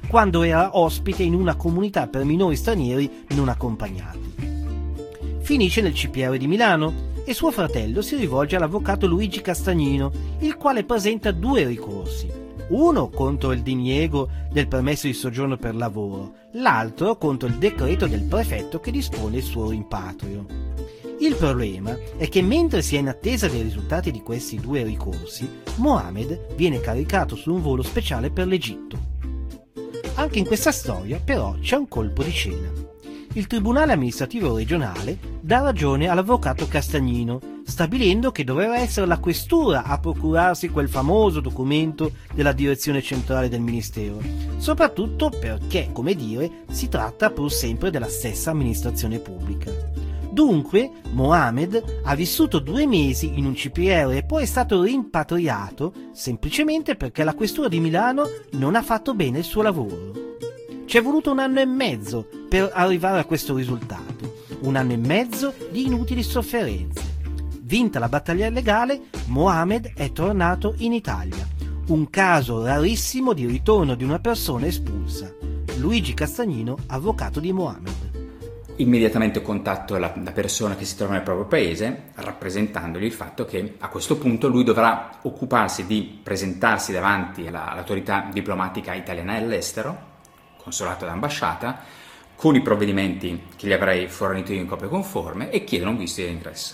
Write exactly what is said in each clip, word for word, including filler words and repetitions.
quando era ospite in una comunità per minori stranieri non accompagnati. Finisce nel C P R di Milano e suo fratello si rivolge all'avvocato Luigi Castagnino, il quale presenta due ricorsi. Uno contro il diniego del permesso di soggiorno per lavoro, l'altro contro il decreto del prefetto che dispone il suo rimpatrio. Il problema è che mentre si è in attesa dei risultati di questi due ricorsi, Mohamed viene caricato su un volo speciale per l'Egitto. Anche in questa storia, però, c'è un colpo di scena. Il Tribunale amministrativo regionale dà ragione all'avvocato Castagnino, stabilendo che doveva essere la questura a procurarsi quel famoso documento della direzione centrale del Ministero, soprattutto perché, come dire, si tratta pur sempre della stessa amministrazione pubblica. Dunque, Mohamed ha vissuto due mesi in un C P R e poi è stato rimpatriato semplicemente perché la questura di Milano non ha fatto bene il suo lavoro. Ci è voluto un anno e mezzo per arrivare a questo risultato, un anno e mezzo di inutili sofferenze. Vinta la battaglia legale, Mohamed è tornato in Italia. Un caso rarissimo di ritorno di una persona espulsa. Luigi Castagnino, avvocato di Mohamed. Immediatamente contatto la, la persona che si trova nel proprio paese, rappresentandogli il fatto che a questo punto lui dovrà occuparsi di presentarsi davanti alla, all'autorità diplomatica italiana all'estero, consolato d'ambasciata, con i provvedimenti che gli avrei fornito io in copia conforme e chiedere un visto di ingresso.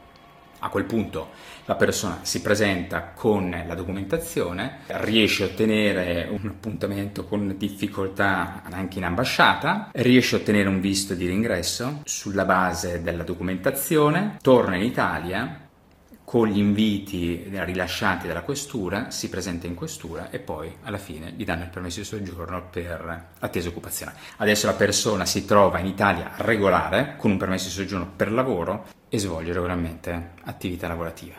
A quel punto la persona si presenta con la documentazione, riesce a ottenere un appuntamento con difficoltà anche in ambasciata, riesce a ottenere un visto di ingresso sulla base della documentazione, torna in Italia, con gli inviti rilasciati dalla questura, si presenta in questura e poi alla fine gli danno il permesso di soggiorno per attesa occupazione. Adesso la persona si trova in Italia regolare, con un permesso di soggiorno per lavoro e svolge regolarmente attività lavorative.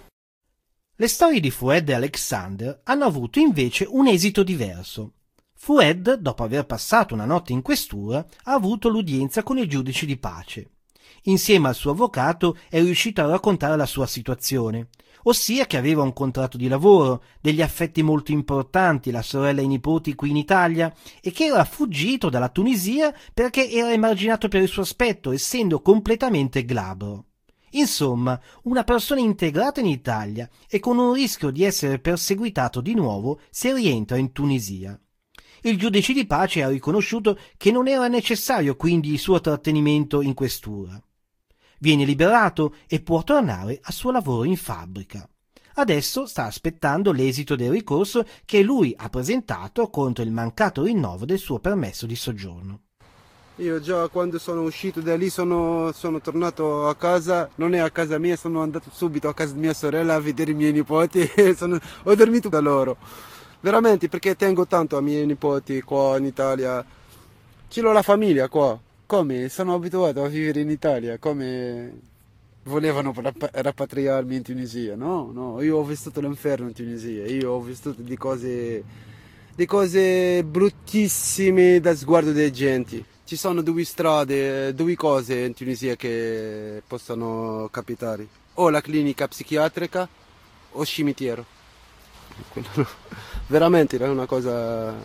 Le storie di Fouad e Alexander hanno avuto invece un esito diverso. Fouad, dopo aver passato una notte in questura, ha avuto l'udienza con il giudice di pace. Insieme al suo avvocato è riuscito a raccontare la sua situazione, ossia che aveva un contratto di lavoro, degli affetti molto importanti, la sorella e i nipoti qui in Italia, e che era fuggito dalla Tunisia perché era emarginato per il suo aspetto, essendo completamente glabro. Insomma, una persona integrata in Italia e con un rischio di essere perseguitato di nuovo se rientra in Tunisia. Il giudice di pace ha riconosciuto che non era necessario quindi il suo trattenimento in questura. Viene liberato e può tornare al suo lavoro in fabbrica. Adesso sta aspettando l'esito del ricorso che lui ha presentato contro il mancato rinnovo del suo permesso di soggiorno. Io già quando sono uscito da lì sono, sono tornato a casa, non è a casa mia, sono andato subito a casa di mia sorella a vedere i miei nipoti e sono, ho dormito da loro. Veramente, perché tengo tanto ai miei nipoti qua in Italia. Ce l'ho la famiglia qua. Come? Sono abituato a vivere in Italia, come volevano rapatriarmi in Tunisia. No, no, io ho vissuto l'inferno in Tunisia, io ho vissuto di cose, di cose bruttissime da sguardo dei genti. Ci sono due strade, due cose in Tunisia che possono capitare. O la clinica psichiatrica o cimitero. Veramente è una cosa...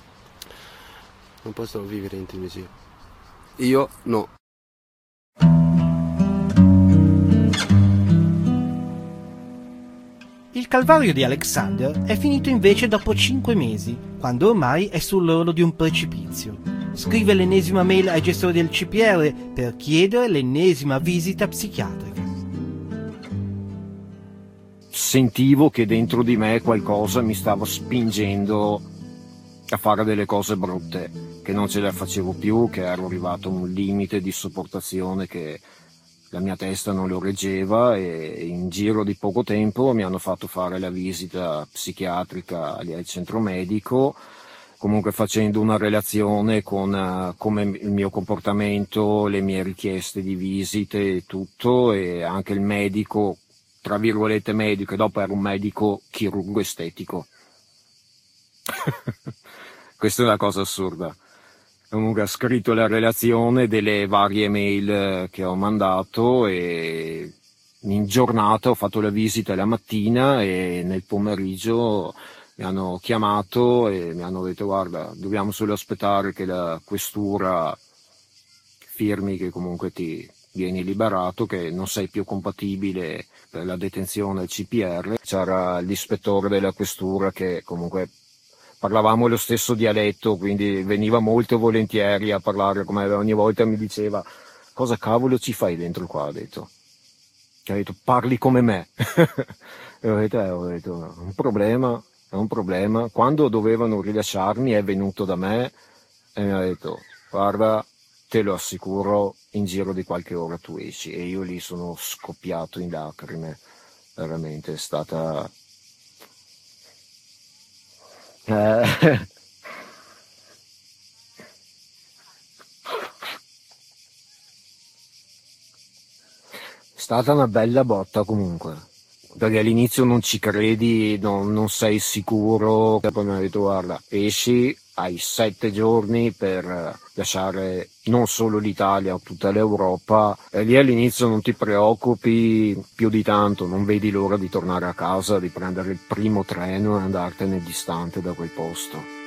Non posso vivere in Tunisia. Io no. Il calvario di Alexander è finito invece dopo cinque mesi, quando ormai è sull'orlo di un precipizio. Scrive l'ennesima mail ai gestori del C P R per chiedere l'ennesima visita psichiatrica. Sentivo che dentro di me qualcosa mi stava spingendo a fare delle cose brutte, che non ce la facevo più, che ero arrivato a un limite di sopportazione che la mia testa non lo reggeva, e in giro di poco tempo mi hanno fatto fare la visita psichiatrica al centro medico, comunque facendo una relazione con uh, come il mio comportamento, le mie richieste di visite e tutto, e anche il medico, tra virgolette medico, e dopo era un medico chirurgo estetico. Questa è una cosa assurda. Comunque ha scritto la relazione delle varie mail che ho mandato, e in giornata ho fatto la visita la mattina e nel pomeriggio mi hanno chiamato e mi hanno detto guarda, dobbiamo solo aspettare che la questura firmi che comunque ti vieni liberato, che non sei più compatibile per la detenzione al C P R. C'era l'ispettore della questura che comunque parlavamo lo stesso dialetto, quindi veniva molto volentieri a parlare con me, ogni volta mi diceva cosa cavolo ci fai dentro qua, ha detto. Ha detto parli come me. E ho detto, eh, ho detto un problema, è un problema. Quando dovevano rilasciarmi è venuto da me e mi ha detto guarda, te lo assicuro, in giro di qualche ora tu esci. E io lì sono scoppiato in lacrime, veramente è stata eh... è stata una bella botta comunque, perché all'inizio non ci credi, non, non sei sicuro, poi mi ha detto guarda, esci, hai sette giorni per lasciare non solo l'Italia, tutta l'Europa, e lì all'inizio non ti preoccupi più di tanto, non vedi l'ora di tornare a casa, di prendere il primo treno e andartene distante da quel posto.